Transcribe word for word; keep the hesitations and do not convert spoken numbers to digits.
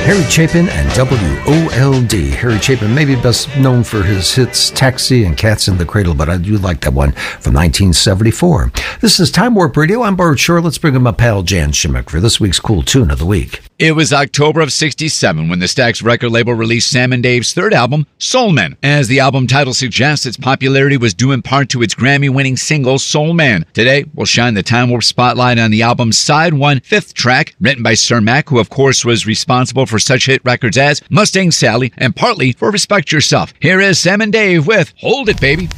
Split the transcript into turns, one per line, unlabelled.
Harry Chapin and W O L D. Harry Chapin may be best known for his hits Taxi and Cats in the Cradle, but I do like that one from nineteen seventy-four. This is Time Warp Radio. I'm Bart Shore. Let's bring in my pal Jan Shimmick for this week's Cool Tune of the Week.
It was October of sixty-seven when the Stax record label released Sam and Dave's third album, Soul Man. As the album title suggests, its popularity was due in part to its Grammy-winning single, Soul Man. Today, we'll shine the Time Warp spotlight on the album's Side One, fifth track, written by Sir Mac, who of course was responsible for such hit records as Mustang Sally and partly for Respect Yourself. Here is Sam and Dave with Hold It, Baby.